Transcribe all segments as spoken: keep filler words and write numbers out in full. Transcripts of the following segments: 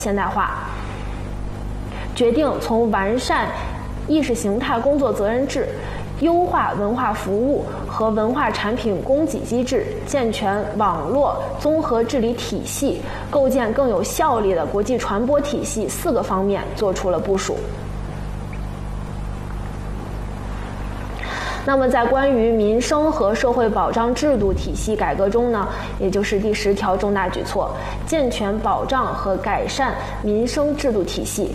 现代化，决定从完善意识形态工作责任制、优化文化服务和文化产品供给机制、健全网络综合治理体系、构建更有效力的国际传播体系四个方面做出了部署。那么在关于民生和社会保障制度体系改革中呢，也就是第十条重大举措，健全保障和改善民生制度体系，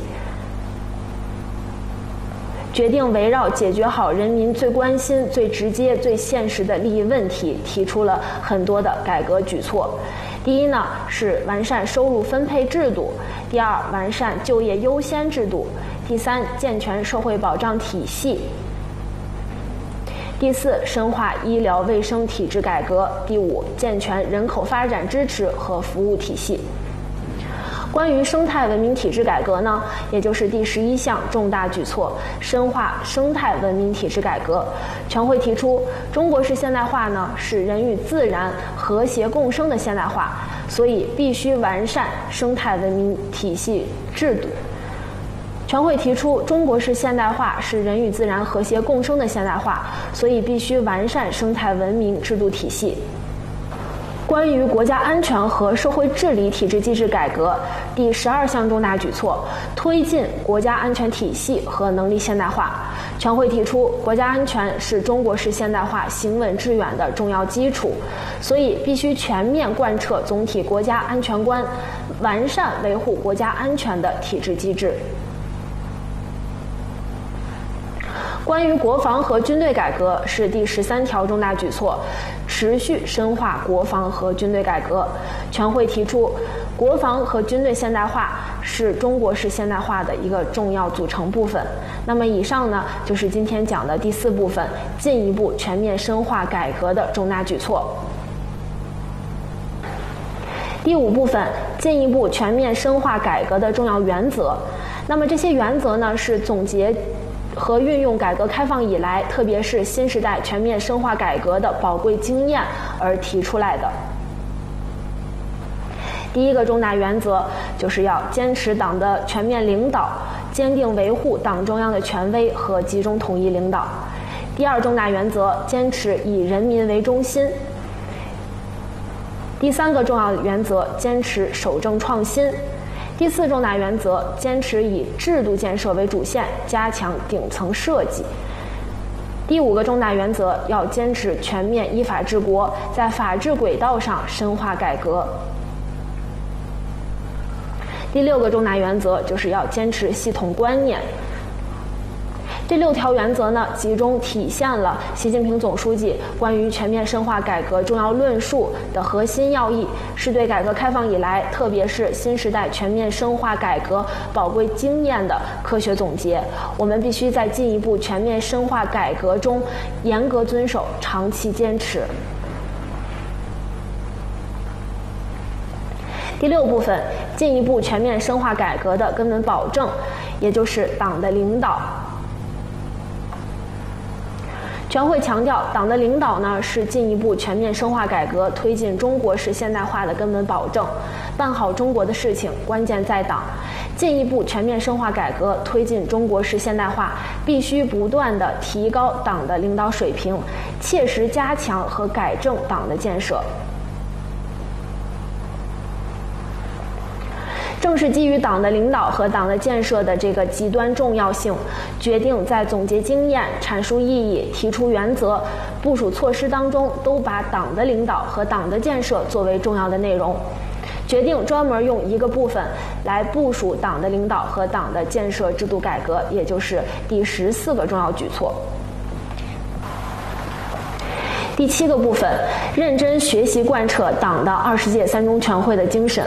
决定围绕解决好人民最关心、最直接、最现实的利益问题，提出了很多的改革举措。第一呢，是完善收入分配制度；第二，完善就业优先制度；第三，健全社会保障体系；第四，深化医疗卫生体制改革；第五，健全人口发展支持和服务体系。关于生态文明体制改革呢，也就是第十一项重大举措，深化生态文明体制改革。全会提出，中国式现代化呢是人与自然和谐共生的现代化，所以必须完善生态文明体系制度。全会提出，中国式现代化是人与自然和谐共生的现代化，所以必须完善生态文明制度体系。关于国家安全和社会治理体制机制改革，第十二项重大举措，推进国家安全体系和能力现代化。全会提出，国家安全是中国式现代化行稳致远的重要基础，所以必须全面贯彻总体国家安全观，完善维护国家安全的体制机制。关于国防和军队改革是第十三条重大举措，持续深化国防和军队改革。全会提出，国防和军队现代化是中国式现代化的一个重要组成部分。那么以上呢，就是今天讲的第四部分，进一步全面深化改革的重大举措。第五部分，进一步全面深化改革的重要原则。那么这些原则呢，是总结和运用改革开放以来，特别是新时代全面深化改革的宝贵经验而提出来的。第一个重大原则就是要坚持党的全面领导，坚定维护党中央的权威和集中统一领导。第二重大原则，坚持以人民为中心。第三个重要原则，坚持守正创新。第四重大原则，坚持以制度建设为主线，加强顶层设计。第五个重大原则，要坚持全面依法治国，在法治轨道上深化改革。第六个重大原则，就是要坚持系统观念。这六条原则呢，集中体现了习近平总书记关于全面深化改革重要论述的核心要义，是对改革开放以来，特别是新时代全面深化改革宝贵经验的科学总结。我们必须在进一步全面深化改革中严格遵守，长期坚持。第六部分，进一步全面深化改革的根本保证，也就是党的领导。全会强调，党的领导呢是进一步全面深化改革、推进中国式现代化的根本保证。办好中国的事情，关键在党。进一步全面深化改革、推进中国式现代化，必须不断地提高党的领导水平，切实加强和改正党的建设。正是基于党的领导和党的建设的这个极端重要性，决定在总结经验、阐述意义、提出原则、部署措施当中，都把党的领导和党的建设作为重要的内容。决定专门用一个部分来部署党的领导和党的建设制度改革，也就是第十四个重要举措。第七个部分，认真学习贯彻党的二十届三中全会的精神。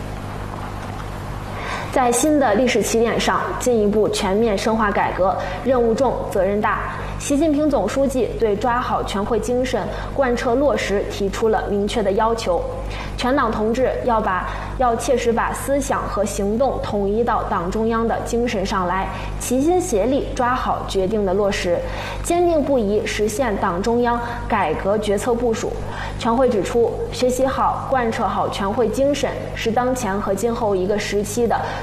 在新的历史起点上，进一步全面深化改革，任务重，责任大。习近平总书记对抓好全会精神贯彻落实提出了明确的要求。全党同志要把要切实把思想和行动统一到党中央的精神上来，齐心协力抓好决定的落实，坚定不移实现党中央改革决策部署。全会指出，学习好、贯彻好全会精神，是当前和今后一个时期的